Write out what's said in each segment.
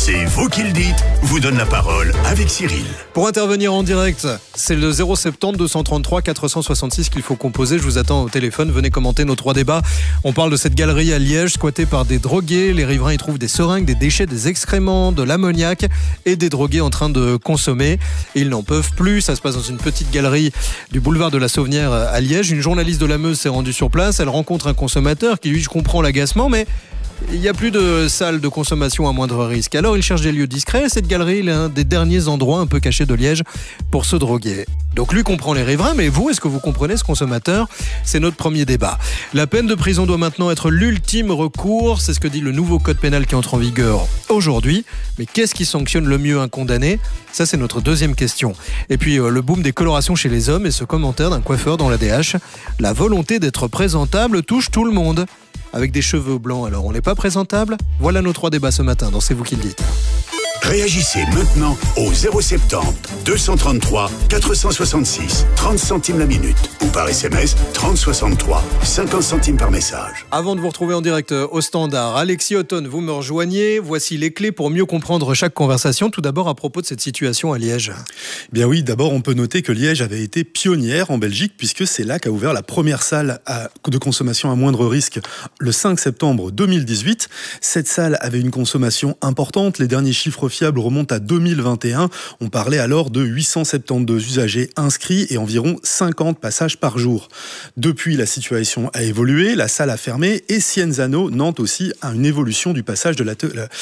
C'est vous qui le dites, vous donne la parole avec Cyril. Pour intervenir en direct, c'est le 070 233 466 qu'il faut composer. Je vous attends au téléphone, venez commenter nos 3 débats. On parle de cette galerie à Liège, squattée par des drogués. Les riverains y trouvent des seringues, des déchets, des excréments, de l'ammoniac et des drogués en train de consommer. Et ils n'en peuvent plus. Ça se passe dans une petite galerie du boulevard de la Sauvenière à Liège. Une journaliste de la Meuse s'est rendue sur place. Elle rencontre un consommateur qui, lui, je comprends l'agacement, mais il n'y a plus de salles de consommation à moindre risque. Alors il cherche des lieux discrets. Cette galerie est l'un des derniers endroits un peu cachés de Liège pour se droguer. Donc lui comprend les riverains, mais vous, est-ce que vous comprenez ce consommateur ? C'est notre premier débat. La peine de prison doit maintenant être l'ultime recours. C'est ce que dit le nouveau code pénal qui entre en vigueur aujourd'hui. Mais qu'est-ce qui sanctionne le mieux un condamné ? Ça, c'est notre deuxième question. Et puis le boom des colorations chez les hommes et ce commentaire d'un coiffeur dans l'ADH. La volonté d'être présentable touche tout le monde. Avec des cheveux blancs, alors on n'est pas présentable ? Voilà nos 3 débats ce matin dans C'est vous qui le dites. Réagissez maintenant au 070 233 466 30 centimes la minute ou par SMS 3063 50 centimes par message. Avant de vous retrouver en direct au standard, Alexis Othon, vous me rejoignez. Voici les clés pour mieux comprendre chaque conversation. Tout d'abord à propos de cette situation à Liège. Bien oui, d'abord on peut noter que Liège avait été pionnière en Belgique puisque c'est là qu'a ouvert la première salle de consommation à moindre risque le 5 septembre 2018. Cette salle avait une consommation importante. Les derniers chiffres fiable remonte à 2021. On parlait alors de 872 usagers inscrits et environ 50 passages par jour. Depuis, la situation a évolué, la salle a fermé et Cienzano, Nantes aussi, a une évolution du paysage de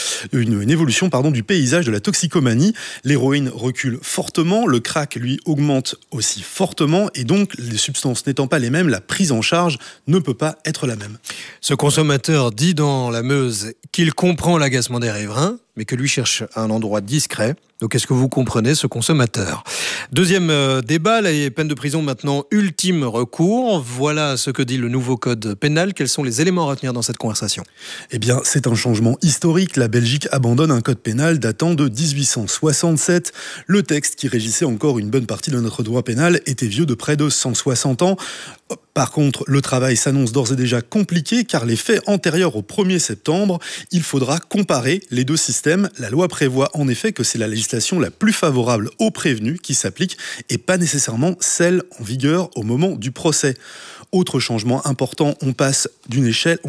la toxicomanie. L'héroïne recule fortement, le crack, lui, augmente aussi fortement et donc, les substances n'étant pas les mêmes, la prise en charge ne peut pas être la même. Ce consommateur dit dans la Meuse qu'il comprend l'agacement des riverains, mais que lui cherche un endroit discret. Donc, est-ce que vous comprenez ce consommateur ? Deuxième débat, les peines de prison maintenant ultime recours. Voilà ce que dit le nouveau code pénal. Quels sont les éléments à retenir dans cette conversation ? Eh bien, c'est un changement historique. La Belgique abandonne un code pénal datant de 1867. Le texte qui régissait encore une bonne partie de notre droit pénal était vieux de près de 160 ans. Par contre, le travail s'annonce d'ores et déjà compliqué car les faits antérieurs au 1er septembre, il faudra comparer les deux systèmes. La loi prévoit en effet que c'est la législation la plus favorable aux prévenus qui s'applique et pas nécessairement celle en vigueur au moment du procès. Autre changement important, on passe d'une échelle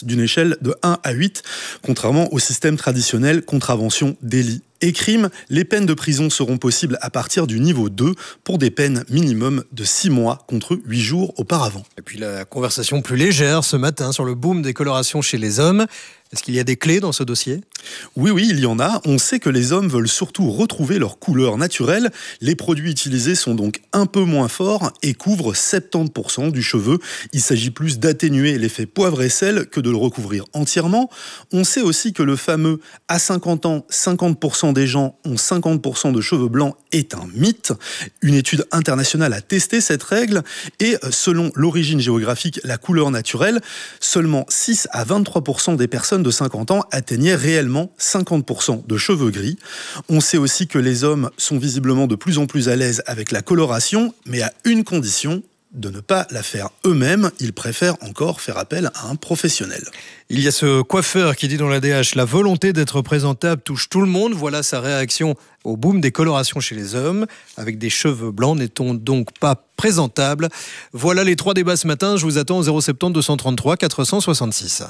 de 1 à 8, contrairement au système traditionnel contravention, délit et crime. Les peines de prison seront possibles à partir du niveau 2 pour des peines minimum de 6 mois contre 8 jours auparavant. Et puis la conversation plus légère ce matin sur le boom des colorations chez les hommes. Est-ce qu'il y a des clés dans ce dossier ? Oui, il y en a. On sait que les hommes veulent surtout retrouver leur couleur naturelle. Les produits utilisés sont donc un peu moins forts et couvrent 70% du cheveu. Il s'agit plus d'atténuer l'effet poivre et sel que de le recouvrir entièrement. On sait aussi que le fameux « à 50 ans, 50% des gens ont 50% de cheveux blancs » est un mythe. Une étude internationale a testé cette règle et selon l'origine géographique, la couleur naturelle, seulement 6 à 23% des personnes de 50 ans atteignaient réellement 50% de cheveux gris. On sait aussi que les hommes sont visiblement de plus en plus à l'aise avec la coloration, mais à une condition, de ne pas la faire eux-mêmes. Ils préfèrent encore faire appel à un professionnel. Il y a ce coiffeur qui dit dans l'ADH « La volonté d'être présentable touche tout le monde ». Voilà sa réaction au boom des colorations chez les hommes. Avec des cheveux blancs, n'est-on donc pas présentable ? Voilà les 3 débats ce matin. Je vous attends au 070 233 466.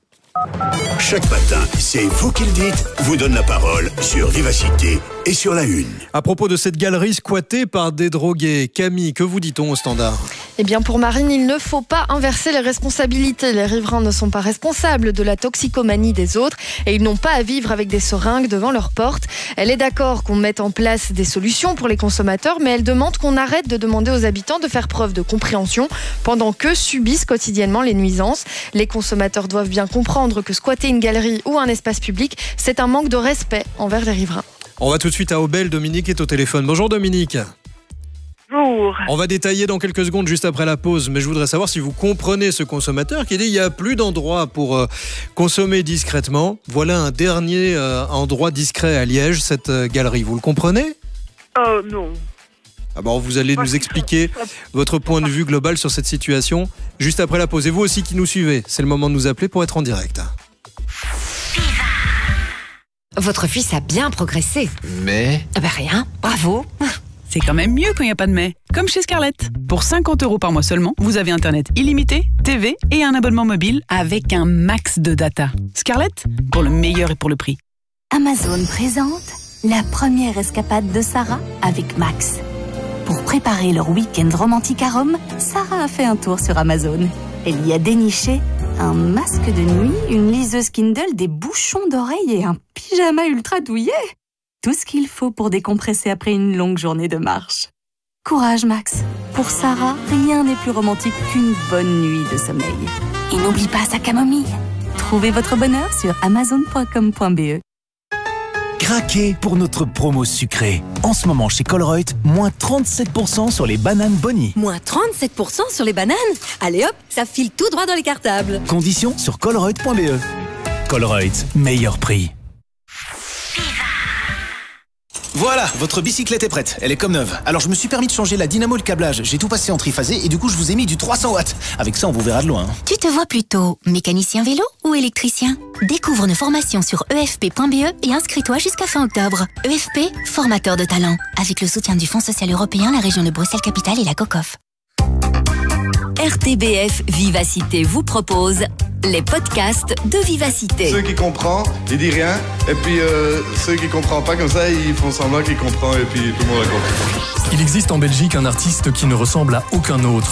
Chaque matin, c'est vous qui le dites, vous donne la parole sur Vivacité et sur La Une. À propos de cette galerie squattée par des drogués, Camille, que vous dit-on au standard ? Eh bien, pour Marine, il ne faut pas inverser les responsabilités. Les riverains ne sont pas responsables de la toxicomanie des autres et ils n'ont pas à vivre avec des seringues devant leur porte. Elle est d'accord qu'on mette en place des solutions pour les consommateurs, mais elle demande qu'on arrête de demander aux habitants de faire preuve de compréhension pendant qu'eux subissent quotidiennement les nuisances. Les consommateurs doivent bien comprendre que squatter une galerie ou un espace public, c'est un manque de respect envers les riverains. On va tout de suite à Aubel. Dominique est au téléphone. Bonjour Dominique. Bonjour. On va détailler dans quelques secondes juste après la pause, mais je voudrais savoir si vous comprenez ce consommateur qui dit qu'il n'y a plus d'endroit pour consommer discrètement. Voilà un dernier endroit discret à Liège, cette galerie. Vous le comprenez ? Oh non. Alors vous allez nous expliquer votre point de vue global sur cette situation juste après la pause. Et vous aussi qui nous suivez, c'est le moment de nous appeler pour être en direct. Votre fils a bien progressé. Mais... Rien, bravo. C'est quand même mieux quand il n'y a pas de mais. Comme chez Scarlett. Pour 50 € par mois seulement, vous avez Internet illimité, TV et un abonnement mobile avec un max de data. Scarlett, pour le meilleur et pour le prix. Amazon présente la première escapade de Sarah avec Max. Pour préparer leur week-end romantique à Rome, Sarah a fait un tour sur Amazon. Elle y a déniché un masque de nuit, une liseuse Kindle, des bouchons d'oreilles et un pyjama ultra douillet. Tout ce qu'il faut pour décompresser après une longue journée de marche. Courage, Max. Pour Sarah, rien n'est plus romantique qu'une bonne nuit de sommeil. Et n'oublie pas sa camomille. Trouvez votre bonheur sur amazon.com.be. Craquez pour notre promo sucrée. En ce moment chez Colruyt, moins 37% sur les bananes Bonnie. Moins 37% sur les bananes? Allez hop, ça file tout droit dans les cartables. Conditions sur colruyt.be. Colruyt, meilleur prix. Voilà, votre bicyclette est prête, elle est comme neuve. Alors je me suis permis de changer la dynamo et le câblage, j'ai tout passé en triphasé et du coup je vous ai mis du 300 watts. Avec ça on vous verra de loin. Tu te vois plutôt mécanicien vélo ou électricien? Découvre nos formations sur efp.be et inscris-toi jusqu'à fin octobre. EFP, formateur de talent. Avec le soutien du Fonds social européen, la région de Bruxelles-Capitale et la COCOF. RTBF Vivacité vous propose les podcasts de Vivacité. Ceux qui comprennent, ils disent rien. Et puis ceux qui comprennent pas comme ça, ils font semblant qu'ils comprennent et puis tout le monde a compris. Il existe en Belgique un artiste qui ne ressemble à aucun autre.